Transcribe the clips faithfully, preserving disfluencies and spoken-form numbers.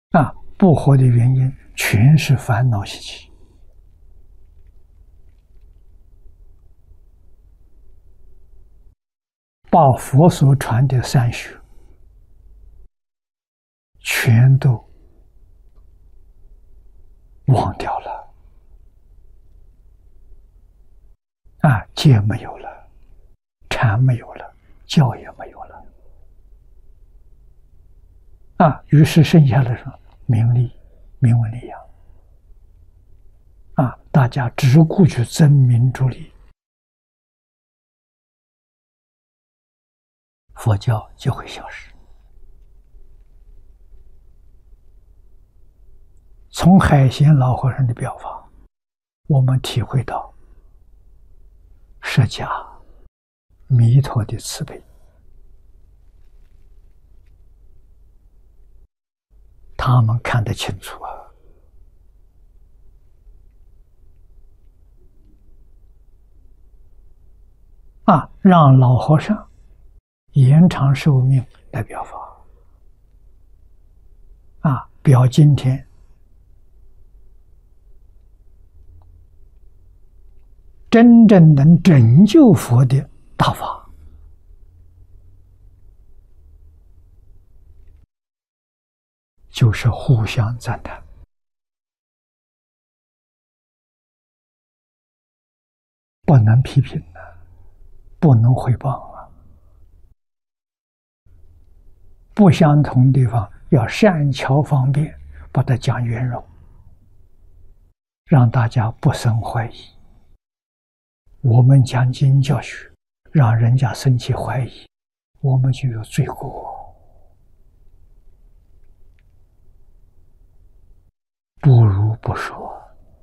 啊，不活的原因全是烦恼习气。把佛所传的三学全都忘掉了，啊，戒没有了，禅没有了，教也没有了，啊，于是剩下的是名利、名闻利养，啊，大家只顾去争名逐利，佛教就会消失。从海贤老和尚的表法，我们体会到释迦弥陀的慈悲，他们看得清楚啊！啊，让老和尚延长寿命来表法，啊，表今天真正能拯救佛的大法，就是互相赞叹，不能批评的，不能诽谤啊！不相同地方要善巧方便，把它讲圆融，让大家不生怀疑。我们讲经教学，让人家生起怀疑，我们就有罪过，不如不说。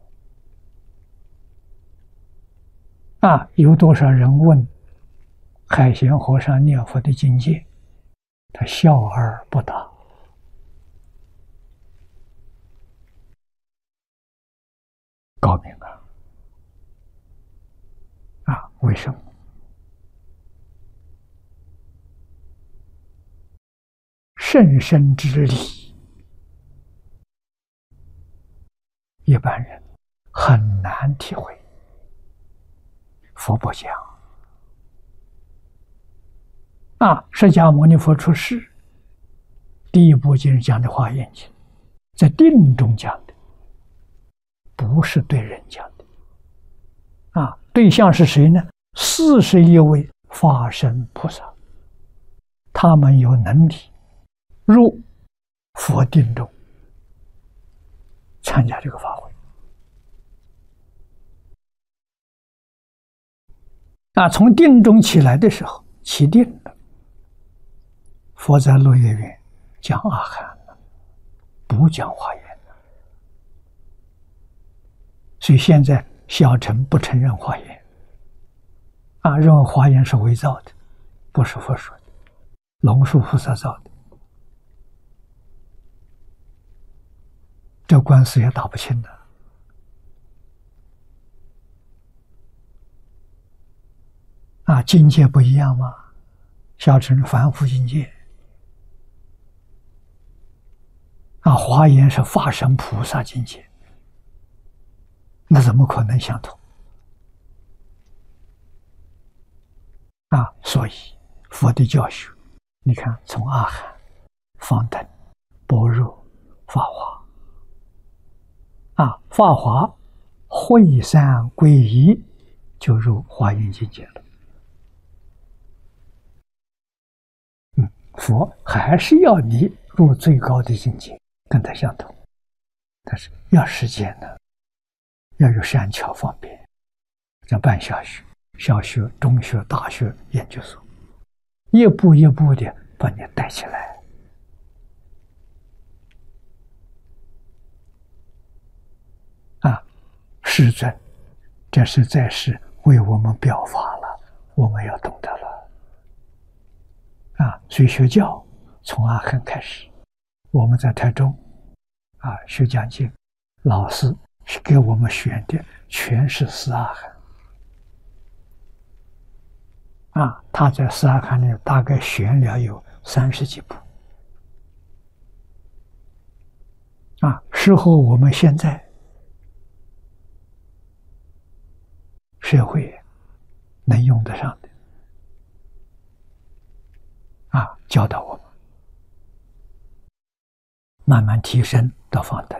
啊，有多少人问海贤和尚念佛的境界，他笑而不答。高明啊！啊，为什么？甚深之理，一般人很难体会。佛不讲啊，释迦牟尼佛出世，第一部经讲的《华严经》，在定中讲的，不是对人讲的。啊，对象是谁呢？四十一位法身菩萨，他们有能力入佛定中参加这个法会。啊，从定中起来的时候，起定了，佛在落叶园讲阿含了，不讲华严了。所以现在小乘不承认华严，啊，认为华严是伪造的，不是佛说的，龙树菩萨造的，这官司也打不清的。啊，境界不一样吗？小乘凡夫境界，啊，华严是法身菩萨境界，那怎么可能相同？啊，所以佛的教学，你看从阿含、方等、般若、法华，啊，法华会三归一，就入华严境界了。嗯，佛还是要你入最高的境界，跟他相同，但是要时间呢，要有善巧方便，要办小学、小学、中学、大学、研究所，一步一步的把你带起来。啊，世尊，这是在世为我们表法了，我们要懂得了。啊，所以学教从阿含开始，我们在台中啊学讲经，老师是给我们选的全是四阿含。啊，他在四阿含里大概选了有三十几部。 时候我们现在社会能用得上的啊，教导我们慢慢提升到方等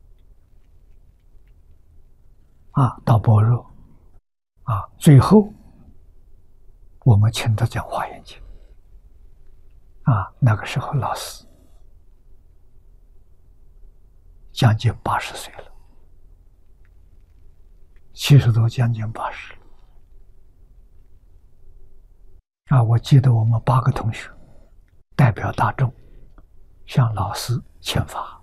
啊，到般若啊，最后我们请他讲华严经啊，那个时候老师将近八十岁了，七十多，将近八十了啊！我记得我们八个同学代表大众向老师请法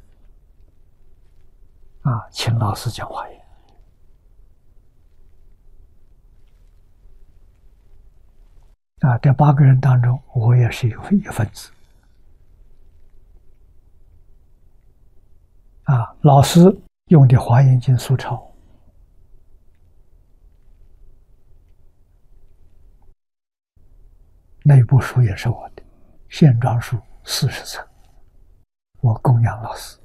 啊，请老师讲华严啊。这八个人当中，我也是有一份子啊。老师用的华严经素钞，那部书也是我的，线装书四十册，我供养老师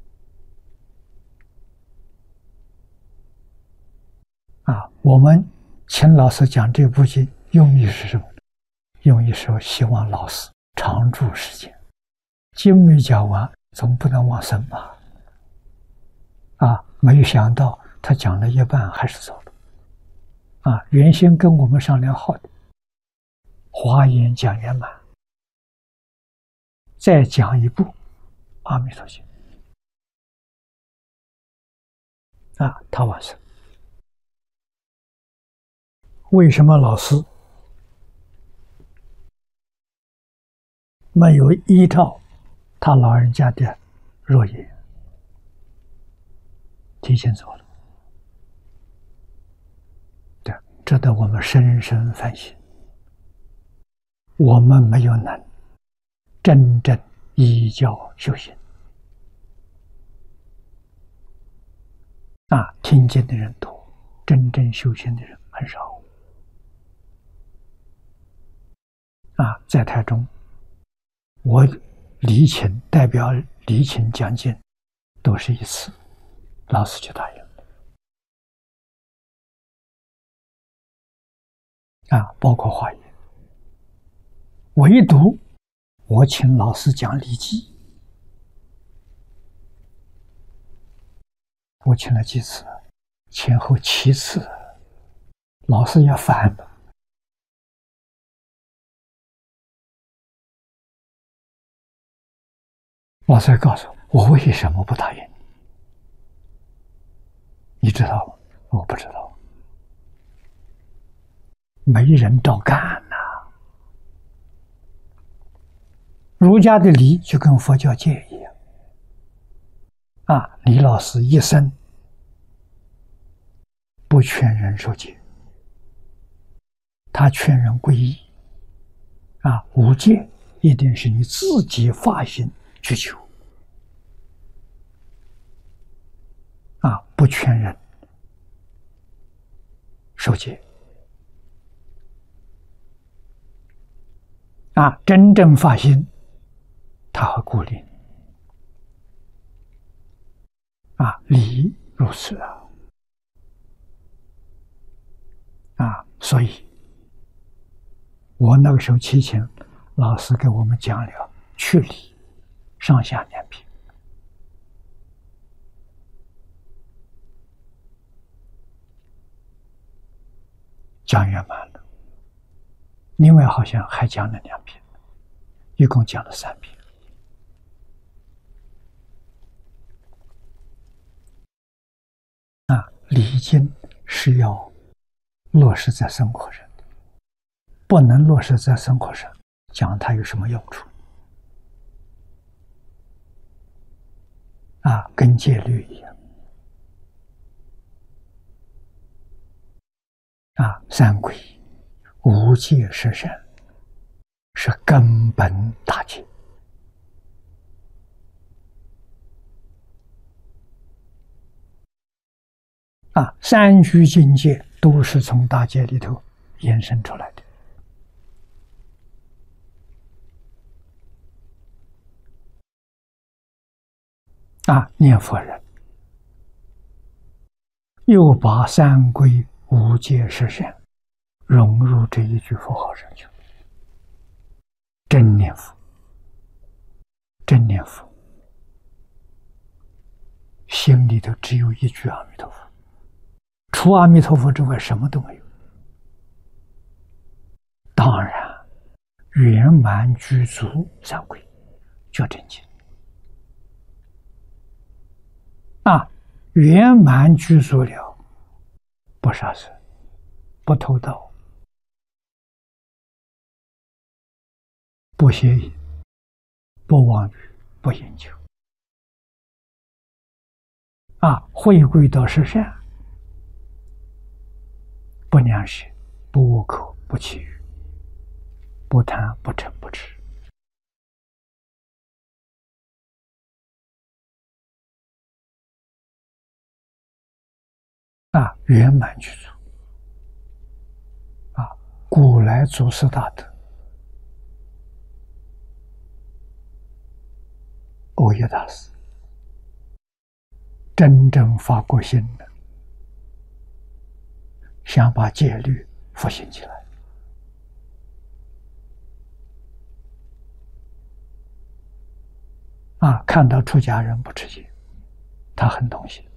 啊。我们请老师讲这部经，用意是什么？用意是希望老师常住世间，经没讲完，总不能往生吧？啊，没有想到他讲了一半还是走了啊！原先跟我们商量好的华严讲圆满，再讲一部阿弥陀经啊，他往生。为什么老师没有依照他老人家的诺言提前走了？对，值得我们深深反省。我们没有能真正依教修行啊，听经的人多，真正修行的人很少啊。在台中，我礼请代表礼请讲经都是一次，老师就答应了啊，包括华严，唯独我请老师讲礼记，我请了几次，前后七次，老师也烦了。老师告诉我，我为什么不答应？你知道吗？我不知道。没人照干呐、啊。儒家的礼就跟佛教戒一样啊，李老师一生不劝人受戒，他劝人皈依啊，无戒一定是你自己发心去求啊，不劝人受戒啊，真正发心，他会鼓励啊，礼如此啊啊，所以我那个时候期前，老师给我们讲了去礼上下两品讲圆满了，另外好像还讲了两篇，一共讲了三篇啊。礼经是要落实在生活上的，不能落实在生活上，讲它有什么用处啊？跟戒律一样啊，三皈无戒十善是根本大戒啊，三居境界都是从大戒里头延伸出来的啊。念佛人又把三皈五戒十善融入这一句佛号上去，真念佛，真念佛，心里头只有一句阿弥陀佛，除阿弥陀佛之外什么都没有。当然，圆满具足三皈，叫真经啊，圆满具足了，不杀生，不偷盗，不邪淫，不妄语，不饮酒，啊，回归到十善，不良舌，不恶口，不绮语，不贪，不嗔，不痴。啊，圆满具足。啊，古来祖师大德，欧耶大师真正发过心的，想把戒律复兴起来。啊，看到出家人不吃戒，他很痛心。